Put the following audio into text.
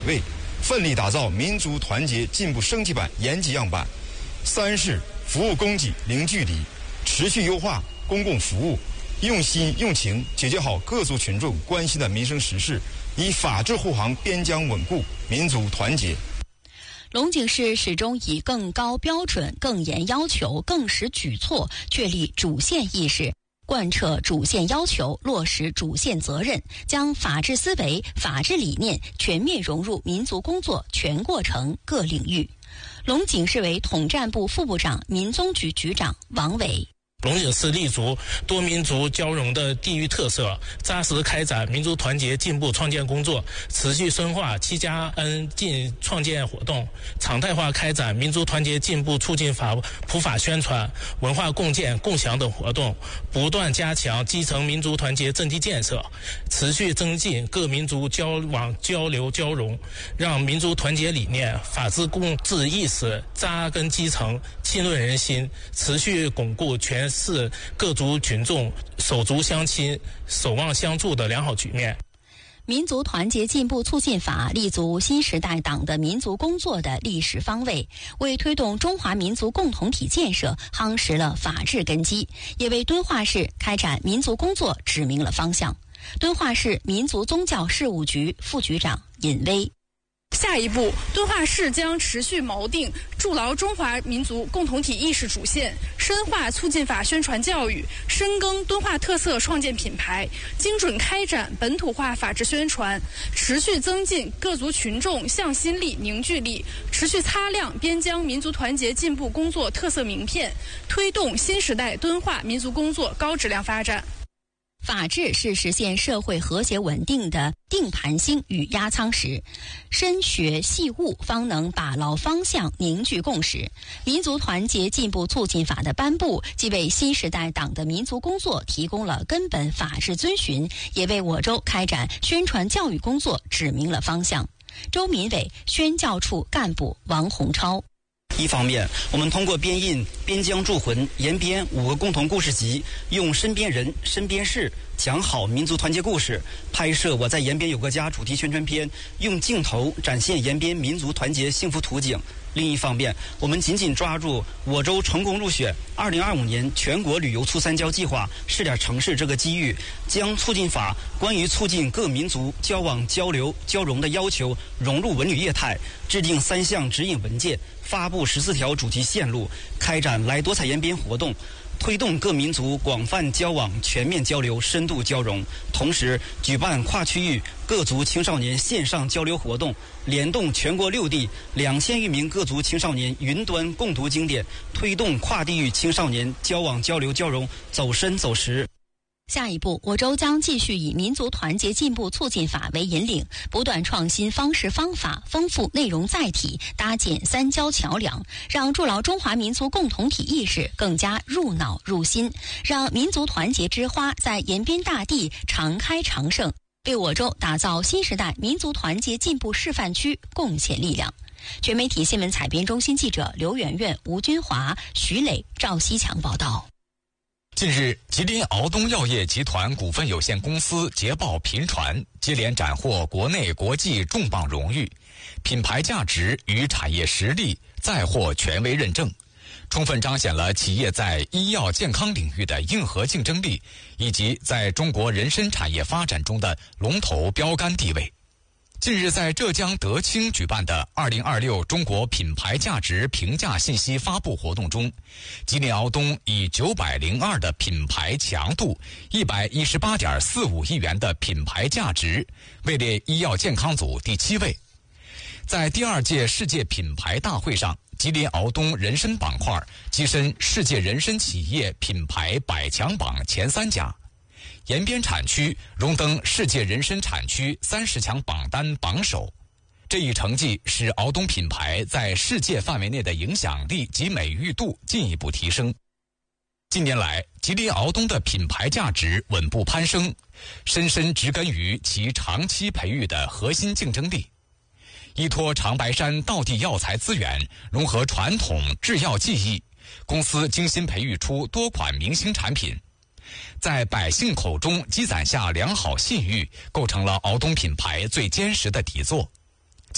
为奋力打造民族团结进步升级版延吉样板。3是服务供给零距离，持续优化公共服务，用心用情解决好各族群众关心的民生实事，以法治护航边疆稳固，民族团结。 龙井市始终以更高标准、更严要求、更实举措确立主线意识，贯彻主线要求，落实主线责任，将法治思维、法治理念全面融入民族工作全过程各领域。龙井市委统战部副部长、民宗局局长王伟。 龙井市立足多民族交融的地域特色，扎实开展民族团结进步创建工作，持续深化7+N进创建活动，常态化开展民族团结进步促进法普法宣传、文化共建共享等活动，不断加强基层民族团结阵地建设，持续增进各民族交往交流交融，让民族团结理念、法治共治意识扎根基层、浸润人心，持续巩固全市各族群众手足相亲、守望相助的良好局面。 民族团结进步促进法立足新时代党的民族工作的历史方位，为推动中华民族共同体建设夯实了法治根基，也为敦化市开展民族工作指明了方向。敦化市民族宗教事务局副局长尹威。 下一步，敦化市将持续锚定筑牢中华民族共同体意识主线，深化促进法宣传教育，深耕敦化特色创建品牌，精准开展本土化法治宣传，持续增进各族群众向心力、凝聚力，持续擦亮边疆民族团结进步工作特色名片，推动新时代敦化民族工作高质量发展。 法治是实现社会和谐稳定的定盘星与压舱石，深学细悟方能把牢方向，凝聚共识。民族团结进步促进法的颁布，既为新时代党的民族工作提供了根本法治遵循，也为我州开展宣传教育工作指明了方向。州民委宣教处干部王洪超。 一方面，我们通过编印《边疆铸魂》延边5个共同故事集，用身边人、身边事讲好民族团结故事；拍摄《我在延边有个家》主题宣传片，用镜头展现延边民族团结幸福图景。另一方面，我们紧紧抓住我州成功入选2025年全国旅游促3交计划试点城市这个机遇，将促进法关于促进各民族交往交流交融的要求融入文旅业态，制定3项指引文件，发布14条主题线路，开展来多彩延边活动，推动各民族广泛交往、全面交流、深度交融。同时举办跨区域各族青少年线上交流活动，联动全国6地2000余名各族青少年云端共读经典，推动跨地域青少年交往交流交融走深走实。 下一步，我州将继续以民族团结进步促进法为引领，不断创新方式方法，丰富内容载体，搭建3交桥梁，让筑牢中华民族共同体意识更加入脑入心，让民族团结之花在延边大地常开常盛，为我州打造新时代民族团结进步示范区贡献力量。全媒体新闻采编中心记者刘媛媛、吴军华、徐磊、赵西强报道。 近日，吉林敖东药业集团股份有限公司捷豹频传接连斩获国内国际重磅荣誉，品牌价值与产业实力再获权威认证，充分彰显了企业在医药健康领域的硬核竞争力，以及在中国人参产业发展中的龙头标杆地位。近日，在浙江德清举办的2026中国品牌价值评价信息发布活动中，吉林敖东以902的品牌强度、118.45亿元的品牌价值，位列医药健康组第7位。在第2届世界品牌大会上，吉林敖东人参板块跻身世界人参企业品牌100强榜前3甲。延边产区荣登世界人参产区30强榜单榜首，这一成绩使敖东品牌在世界范围内的影响力及美誉度进一步提升。近年来，吉林敖东的品牌价值稳步攀升，深深植根于其长期培育的核心竞争力。依托长白山道地药材资源，融合传统制药技艺，公司精心培育出多款明星产品，在百姓口中积攒下良好信誉，构成了敖东品牌最坚实的底座。